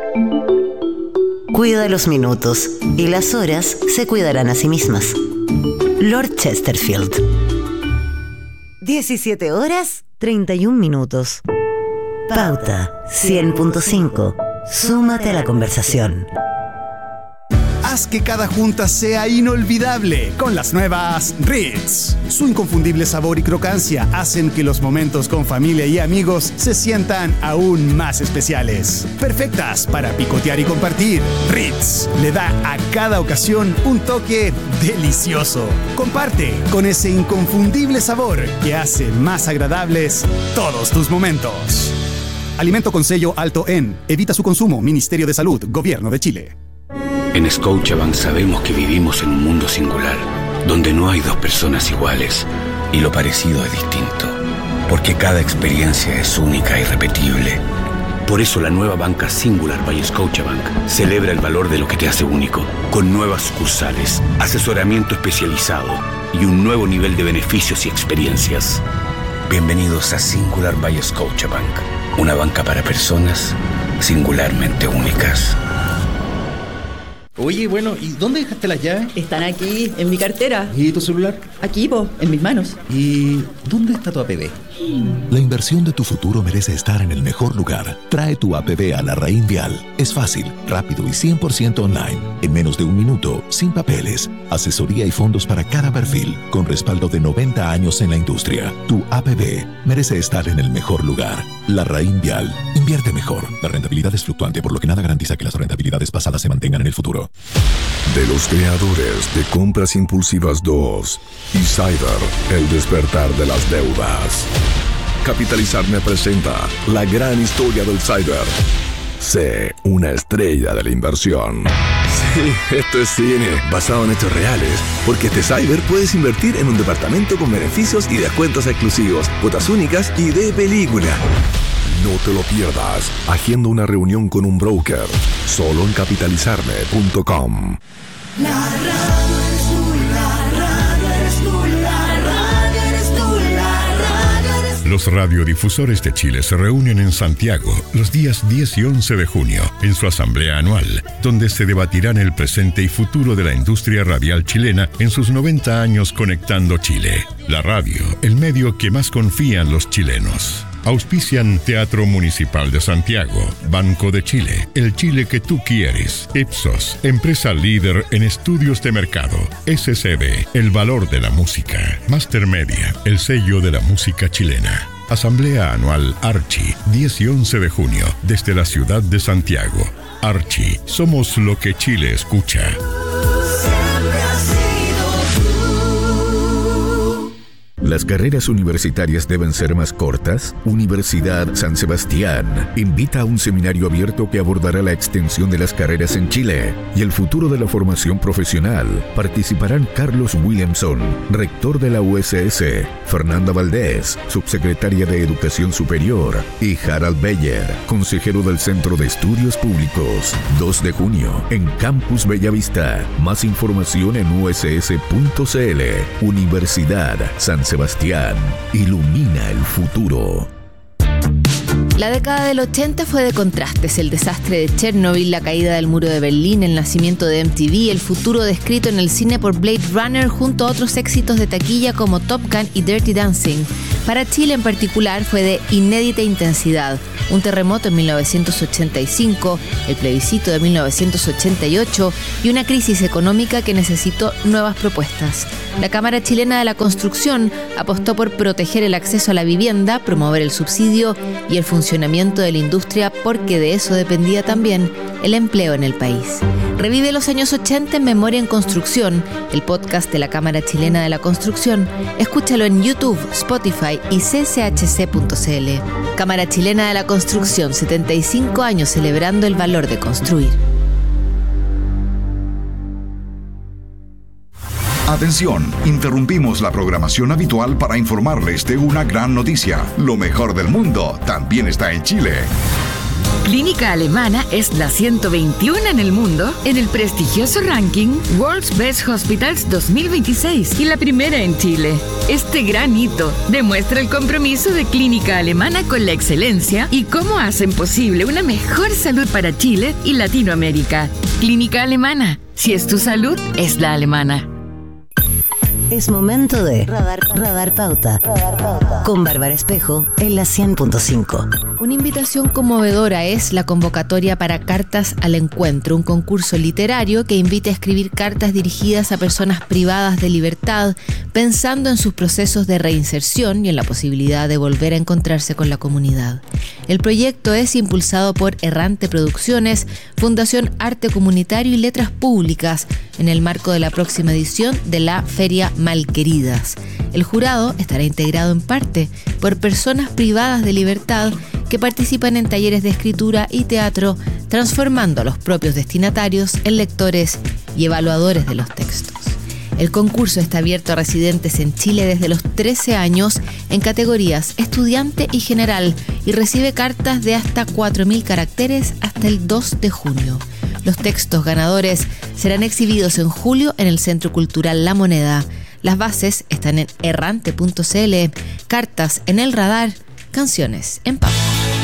Cuida los minutos y las horas se cuidarán a sí mismas. Lord Chesterfield. 17 horas 31 minutos. Pauta 100.5. Súmate a la conversación. Haz que cada junta sea inolvidable con las nuevas Ritz. Su inconfundible sabor y crocancia hacen que los momentos con familia y amigos se sientan aún más especiales. Perfectas para picotear y compartir. Ritz le da a cada ocasión un toque delicioso. Comparte con ese inconfundible sabor que hace más agradables todos tus momentos. Alimento con sello alto en. Evita su consumo. Ministerio de Salud. Gobierno de Chile. En Scotiabank sabemos que vivimos en un mundo singular, donde no hay dos personas iguales y lo parecido es distinto, porque cada experiencia es única y irrepetible. Por eso la nueva banca Singular by Scotiabank celebra el valor de lo que te hace único, con nuevas sucursales, asesoramiento especializado y un nuevo nivel de beneficios y experiencias. Bienvenidos a Singular by Scotiabank, una banca para personas singularmente únicas. Oye, bueno, ¿y dónde dejaste las llaves? Están aquí, en mi cartera. ¿Y tu celular? Aquí, en mis manos. ¿Y dónde está tu APB? La inversión de tu futuro merece estar en el mejor lugar. Trae tu APB a Larraín Vial. Es fácil, rápido y 100% online. En menos de un minuto, sin papeles. Asesoría y fondos para cada perfil, con respaldo de 90 años en la industria. Tu APB merece estar en el mejor lugar. Larraín Vial. Invierte mejor. La rentabilidad es fluctuante, por lo que nada garantiza que las rentabilidades pasadas se mantengan en el futuro. De los creadores de Compras Impulsivas 2 y Cyber, el despertar de las deudas. Capitalizarme presenta la gran historia del Cyber. Sé una estrella de la inversión. Sí, esto es cine, basado en hechos reales. Porque este Cyber puedes invertir en un departamento con beneficios y descuentos exclusivos, cuotas únicas y de película. No te lo pierdas. Agenda una reunión con un broker. Solo en capitalizarme.com. La radio eres tú, la radio eres tú, la radio eres tú, la radio eres tú. Los radiodifusores de Chile se reúnen en Santiago los días 10 y 11 de junio en su asamblea anual, donde se debatirán el presente y futuro de la industria radial chilena en sus 90 años conectando Chile. La radio, el medio que más confían los chilenos. Auspician Teatro Municipal de Santiago, Banco de Chile, el Chile que tú quieres, Ipsos, empresa líder en estudios de mercado, SCB, el valor de la música, Master Media, el sello de la música chilena. Asamblea Anual Archi, 10 y 11 de junio, desde la ciudad de Santiago. Archi, somos lo que Chile escucha. ¿Las carreras universitarias deben ser más cortas? Universidad San Sebastián invita a un seminario abierto que abordará la extensión de las carreras en Chile y el futuro de la formación profesional. Participarán Carlos Williamson, rector de la USS, Fernanda Valdés, subsecretaria de Educación Superior, y Harald Beyer, consejero del Centro de Estudios Públicos. 2 de junio, en Campus Bellavista. Más información en uss.cl. Universidad San Sebastián, ilumina el futuro. La década del 80 fue de contrastes: el desastre de Chernobyl, la caída del muro de Berlín, el nacimiento de MTV, el futuro descrito en el cine por Blade Runner, junto a otros éxitos de taquilla como Top Gun y Dirty Dancing. Para Chile en particular fue de inédita intensidad: un terremoto en 1985, el plebiscito de 1988 y una crisis económica que necesitó nuevas propuestas. La Cámara Chilena de la Construcción apostó por proteger el acceso a la vivienda, promover el subsidio y el funcionamiento de la industria, porque de eso dependía también el empleo en el país. Revive los años 80 en Memoria en Construcción, el podcast de la Cámara Chilena de la Construcción. Escúchalo en YouTube, Spotify y cchc.cl. Cámara Chilena de la Construcción, 75 años celebrando el valor de construir. Atención, interrumpimos la programación habitual para informarles de una gran noticia. Lo mejor del mundo también está en Chile. Clínica Alemana es la 121 en el mundo en el prestigioso ranking World's Best Hospitals 2026 y la primera en Chile. Este gran hito demuestra el compromiso de Clínica Alemana con la excelencia y cómo hacen posible una mejor salud para Chile y Latinoamérica. Clínica Alemana. Si es tu salud, es la alemana. Es momento de Radar Pauta. Con Bárbara Espejo en la 100.5. Una invitación conmovedora es la convocatoria para Cartas al Encuentro, un concurso literario que invita a escribir cartas dirigidas a personas privadas de libertad, pensando en sus procesos de reinserción y en la posibilidad de volver a encontrarse con la comunidad. El proyecto es impulsado por Errante Producciones, Fundación Arte Comunitario y Letras Públicas, en el marco de la próxima edición de la Feria Malqueridas. El jurado estará integrado en parte por personas privadas de libertad que participan en talleres de escritura y teatro, transformando a los propios destinatarios en lectores y evaluadores de los textos. El concurso está abierto a residentes en Chile desde los 13 años en categorías estudiante y general y recibe cartas de hasta 4.000 caracteres hasta el 2 de junio. Los textos ganadores serán exhibidos en julio en el Centro Cultural La Moneda. Las bases están en errante.cl. Cartas en el radar, canciones en pauta.